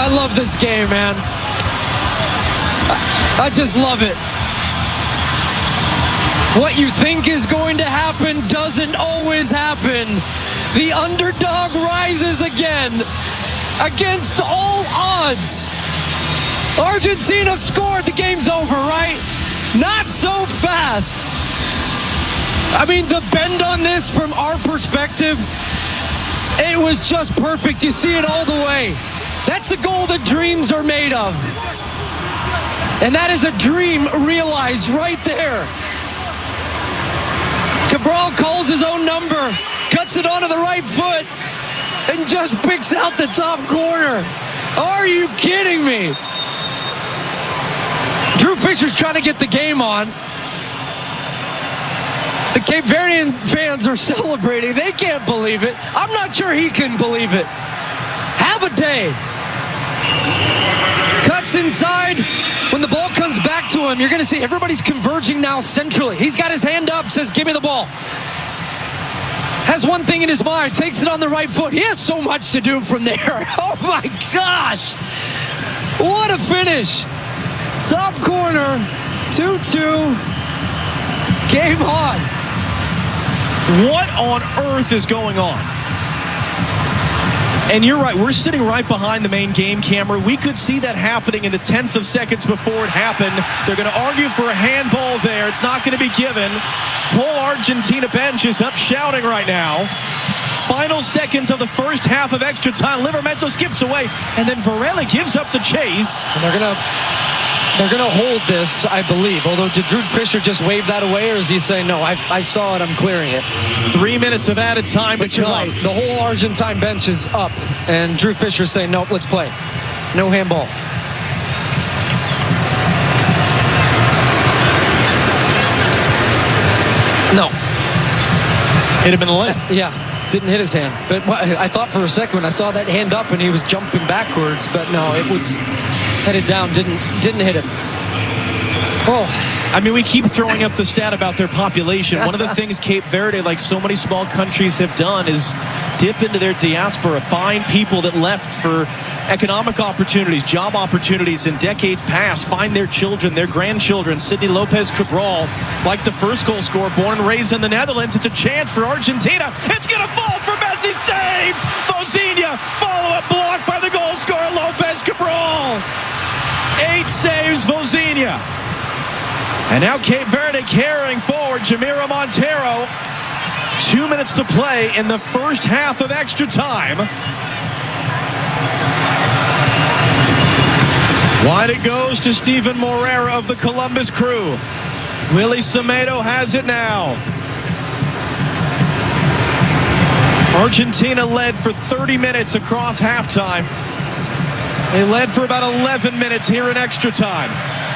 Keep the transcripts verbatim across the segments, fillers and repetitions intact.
I love this game, man. I just love it. What you think is going to happen doesn't always happen. The underdog rises again against all odds. Argentina scored. The game's over, right? Not so fast. I mean, the bend on this from our perspective, it was just perfect. You see it all the way. That's a goal that dreams are made of. And that is a dream realized right there. Cabral calls his own number, cuts it onto the right foot, and just picks out the top corner. Are you kidding me? Drew Fisher's trying to get the game on. The Cape Verdean fans are celebrating. They can't believe it. I'm not sure he can believe it. Have a day. Cuts inside. When the ball comes back to him, you're going to see everybody's converging now centrally. He's got his hand up, says, give me the ball. Has one thing in his mind, takes it on the right foot. He has so much to do from there. Oh my gosh. What a finish. Top corner, two two. Game on. What on earth is going on? And you're right, we're sitting right behind the main game camera. We could see that happening in the tenths of seconds before it happened. They're going to argue for a handball there. It's not going to be given. Whole Argentina bench is up shouting right now. Final seconds of the first half of extra time. Livramento skips away, and then Varela gives up the chase. And they're going to they're going to hold this, I believe. Although, did Drew Fisher just wave that away, or is he saying, no, I, I saw it, I'm clearing it? Three minutes of added time but to you're come. right. The whole Argentine bench is up, and Drew Fisher saying, nope, let's play. No handball. No. Hit him in the leg. Yeah, didn't hit his hand. But I thought for a second when I saw that hand up and he was jumping backwards, but no, it was headed down, didn't didn't hit him. Oh. I mean, we keep throwing up the stat about their population. One of the things Cape Verde, like so many small countries, have done is dip into their diaspora, find people that left for economic opportunities, job opportunities in decades past, find their children, their grandchildren. Sidney Lopez Cabral, like the first goal scorer, born and raised in the Netherlands. It's a chance for Argentina. It's going to fall for Messi. Saved! Vozinha, follow-up block by the goal scorer, Lopez Cabral. Eight saves, Vozinha. And now Cape Verde carrying forward. Jamiro Monteiro. Two minutes to play in the first half of extra time. Wide it goes to Steven Moreira of the Columbus Crew. Willie Semedo has it now. Argentina led for thirty minutes across halftime. They led for about eleven minutes here in extra time.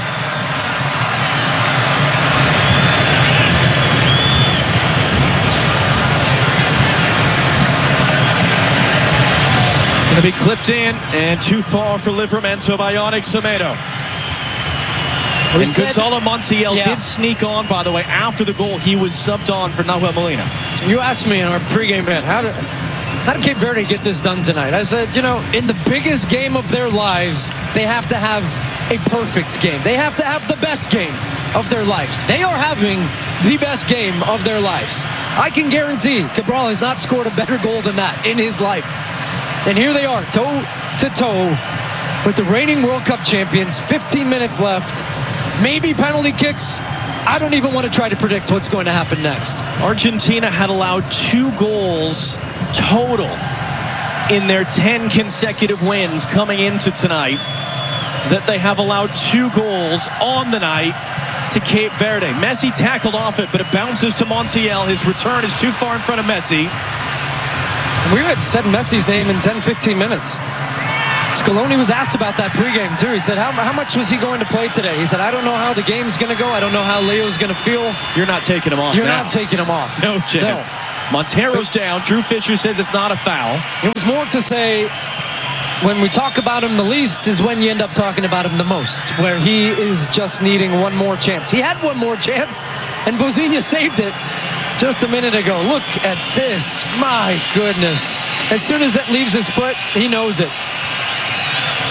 Going to be clipped in and too far for Livramento by Yannick Semedo. And Gonzalo Montiel yeah. did sneak on, by the way, after the goal. He was subbed on for Nahuel Molina. You asked me in our pregame bet, how did, how did Cape Verde get this done tonight? I said, you know, in the biggest game of their lives, they have to have a perfect game. They have to have the best game of their lives. They are having the best game of their lives. I can guarantee Cabral has not scored a better goal than that in his life. And here they are, toe-to-toe with the reigning World Cup champions. fifteen minutes left. Maybe penalty kicks. I don't even want to try to predict what's going to happen next. Argentina had allowed two goals total in their ten consecutive wins coming into tonight. That they have allowed two goals on the night to Cape Verde. Messi tackled off it, but it bounces to Montiel. His return is too far in front of Messi. We had said Messi's name in ten fifteen minutes. Scaloni was asked about that pregame, too. He said, how, how much was he going to play today? He said, I don't know how the game's going to go. I don't know how Leo's going to feel. You're not taking him off You're now. not taking him off. No chance. No. Monteiro's down. Drew Fisher says it's not a foul. It was more to say, when we talk about him the least is when you end up talking about him the most, where he is just needing one more chance. He had one more chance, and Vozinha saved it just a minute ago. Look at this. My goodness. As soon as that leaves his foot, he knows it.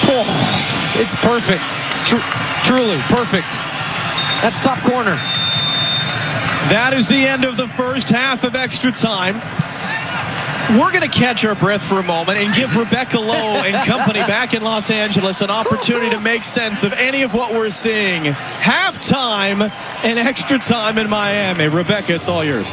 Oh, it's perfect. Tr- truly perfect. That's top corner. That is the end of the first half of extra time. We're going to catch our breath for a moment and give Rebecca Lowe and company back in Los Angeles an opportunity to make sense of any of what we're seeing. Halftime and extra time in Miami. Rebecca, it's all yours.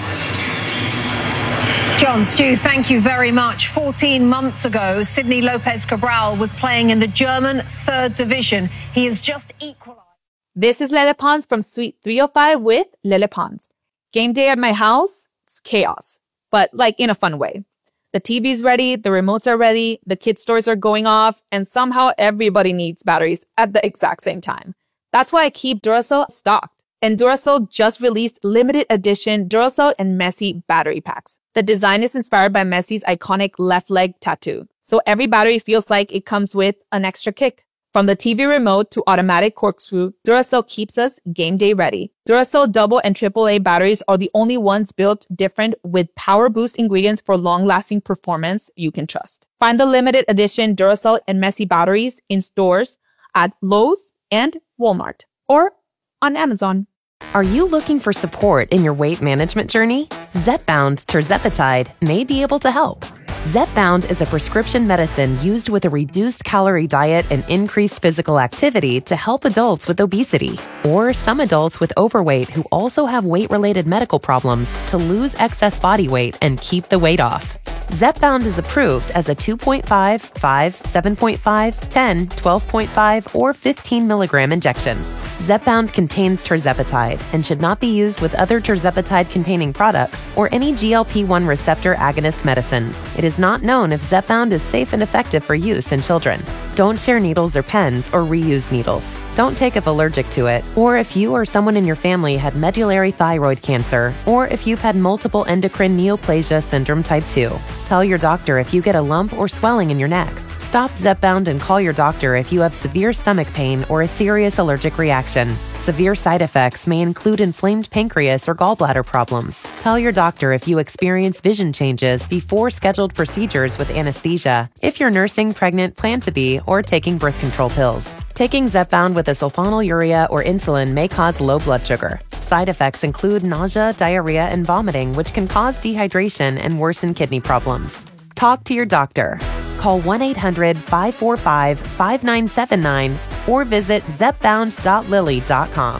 John, Stu, thank you very much. fourteen months ago, Sidney Lopez Cabral was playing in the German third division. He has just equalized. This is Lele Pons from Suite three oh five with Lele Pons. Game day at my house, it's chaos, but like in a fun way. The T V's ready, the remotes are ready, the kids' toys are going off, and somehow everybody needs batteries at the exact same time. That's why I keep Duracell stocked. And Duracell just released limited edition Duracell and Messi battery packs. The design is inspired by Messi's iconic left leg tattoo. So every battery feels like it comes with an extra kick. From the T V remote to automatic corkscrew, Duracell keeps us game day ready. Duracell double and triple A batteries are the only ones built different with power boost ingredients for long-lasting performance you can trust. Find the limited edition Duracell and Messi batteries in stores at Lowe's and Walmart or on Amazon. Are you looking for support in your weight management journey? Zepbound tirzepatide may be able to help. Zepbound is a prescription medicine used with a reduced calorie diet and increased physical activity to help adults with obesity or some adults with overweight who also have weight-related medical problems to lose excess body weight and keep the weight off. Zepbound is approved as a two point five, five, seven point five, ten, twelve point five, or fifteen milligram injection. Zepbound contains tirzepatide and should not be used with other tirzepatide-containing products or any G L P one receptor agonist medicines. It is not known if Zepbound is safe and effective for use in children. Don't share needles or pens or reuse needles. Don't take if allergic to it, or if you or someone in your family had medullary thyroid cancer, or if you've had multiple endocrine neoplasia syndrome type two. Tell your doctor if you get a lump or swelling in your neck. Stop Zepbound and call your doctor if you have severe stomach pain or a serious allergic reaction. Severe side effects may include inflamed pancreas or gallbladder problems. Tell your doctor if you experience vision changes before scheduled procedures with anesthesia, if you're nursing, pregnant, plan to be, or taking birth control pills. Taking Zepbound with a sulfonylurea or insulin may cause low blood sugar. Side effects include nausea, diarrhea, and vomiting, which can cause dehydration and worsen kidney problems. Talk to your doctor. Call one eight hundred, five four five, five nine seven nine or visit zepbound dot lilly dot com.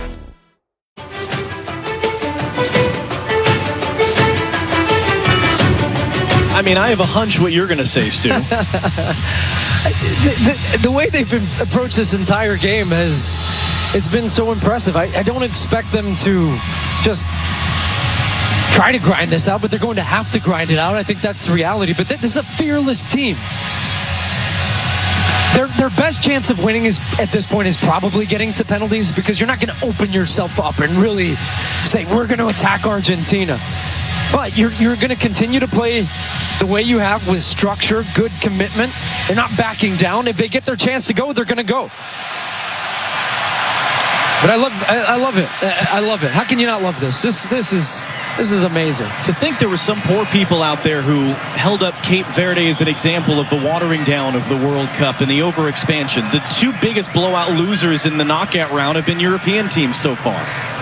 I mean, I have a hunch what you're going to say, Stu. the, the, the way they've approached this entire game has it's been so impressive. I, I don't expect them to just try to grind this out, but they're going to have to grind it out. I think that's the reality. But this is a fearless team. Their, their best chance of winning is at this point is probably getting to penalties, because you're not going to open yourself up and really say, we're going to attack Argentina. But you're, you're going to continue to play the way you have, with structure, good commitment. They're not backing down. If they get their chance to go, they're going to go. But I love, I, I love it. I, I love it. How can you not love this? This, this is... This is amazing. To think there were some poor people out there who held up Cape Verde as an example of the watering down of the World Cup and the overexpansion. The two biggest blowout losers in the knockout round have been European teams so far.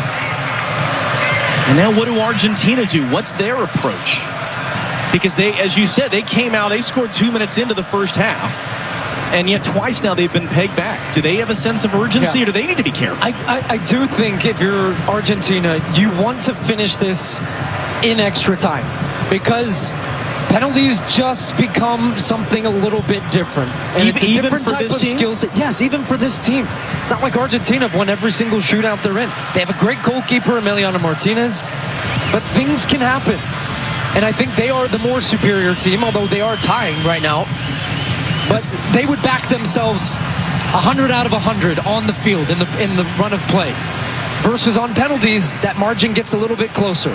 And now what do Argentina do? What's their approach? Because they, as you said, they came out, they scored two minutes into the first half. And yet twice now they've been pegged back. Do they have a sense of urgency, yeah. or do they need to be careful? I, I, I do think if you're Argentina, you want to finish this in extra time, because penalties just become something a little bit different. And even, it's a even different for type this of team? skill set. Yes, even for this team. It's not like Argentina have won every single shootout they're in. They have a great goalkeeper, Emiliano Martinez, but things can happen. And I think they are the more superior team, although they are tying right now. But they would back themselves one hundred out of one hundred on the field in the in the run of play. Versus on penalties, that margin gets a little bit closer.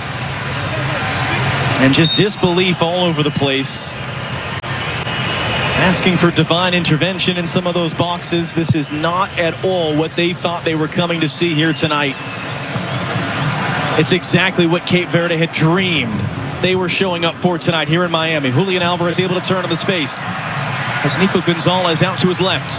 And just disbelief all over the place. Asking for divine intervention in some of those boxes. This is not at all what they thought they were coming to see here tonight. It's exactly what Cape Verde had dreamed they were showing up for tonight here in Miami. Julian Alvarez able to turn on the space. As Nico Gonzalez out to his left.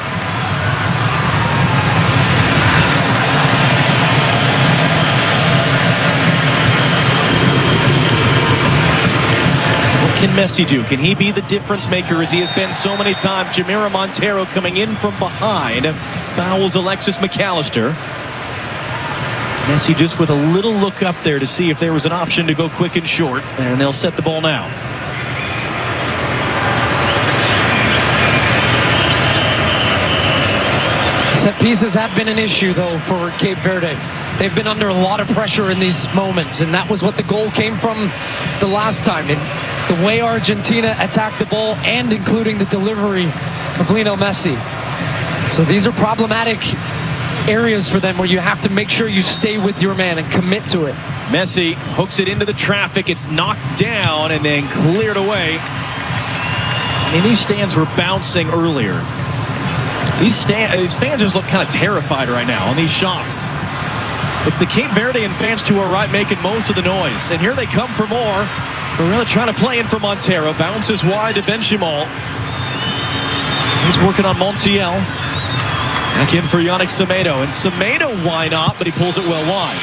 What can Messi do? Can he be the difference maker as he has been so many times? Jamiro Monteiro coming in from behind. Fouls Alexis McAllister. Messi just with a little look up there to see if there was an option to go quick and short. And they'll set the ball now. Set pieces have been an issue, though, for Cape Verde. They've been under a lot of pressure in these moments, and that was what the goal came from the last time. And the way Argentina attacked the ball, and including the delivery of Lionel Messi. So these are problematic areas for them where you have to make sure you stay with your man and commit to it. Messi hooks it into the traffic. It's knocked down and then cleared away. I mean, these stands were bouncing earlier. These, stand, these fans just look kind of terrified right now on these shots. It's the Cape Verdean fans to our right making most of the noise. And here they come for more. Varela trying to play in for Monteiro. Bounces wide to Benchimol. He's working on Montiel. Back in for Yannick Semedo. And Semedo, why not? But he pulls it well wide.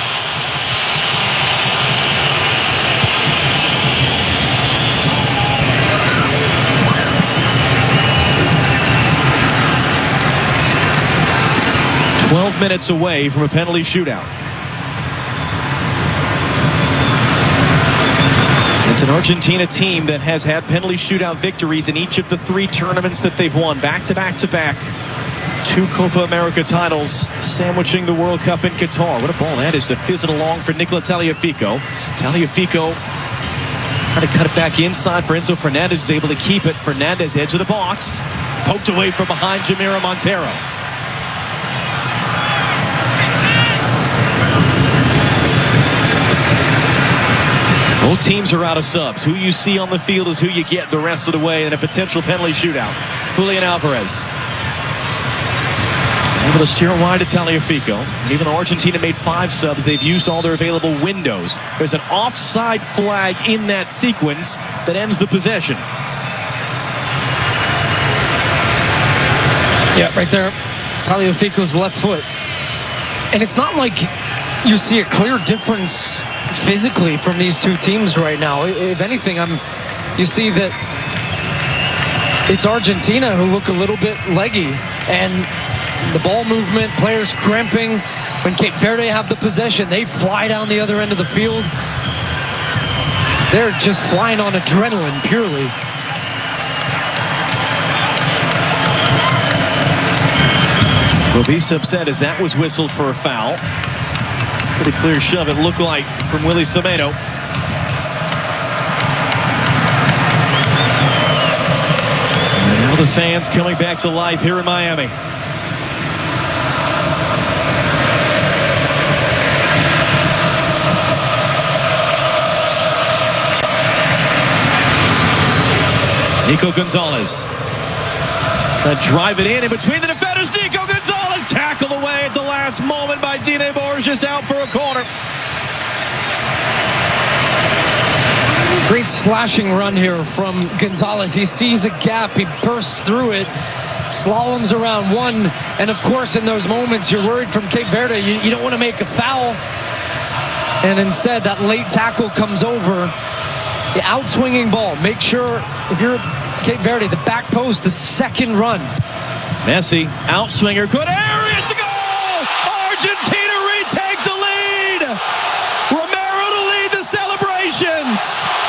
twelve minutes away from a penalty shootout. It's an Argentina team that has had penalty shootout victories in each of the three tournaments that they've won. Back to back to back. Two Copa America titles sandwiching the World Cup in Qatar. What a ball that is to fizz it along for Nicola Tagliafico. Tagliafico trying to cut it back inside for Enzo Fernandez. Is able to keep it. Fernandez edge of the box. Poked away from behind Jamiro Monteiro. Both teams are out of subs. Who you see on the field is who you get the rest of the way in a potential penalty shootout. Julian Alvarez. Able to steer wide to Tagliafico. And even though Argentina made five subs, they've used all their available windows. There's an offside flag in that sequence that ends the possession. Yeah, right there. Tagliafico's left foot. And it's not like you see a clear difference physically from these two teams right now. If anything, I'm you see that it's Argentina who look a little bit leggy, and the ball movement, players cramping. When Cape Verde have the possession, they fly down the other end of the field. They're just flying on adrenaline purely. Robista upset as that was whistled for a foul. Pretty clear shove, it looked like, from Willie Semedo. And now the fans coming back to life here in Miami. Nico Gonzalez. Trying to drive it in in between the defenders. Nico Gonzalez tackled away at the last moment by Dine Borges, out for a corner. Great slashing run here from Gonzalez. He sees a gap, he bursts through it, slaloms around one, and of course in those moments you're worried from Cape Verde, you, you don't want to make a foul, and instead that late tackle comes over. The outswinging ball, make sure if you're Cape Verde, the back post, the second run. Messi, outswinger, good area to go! Argentina retake the lead! Romero to lead the celebrations!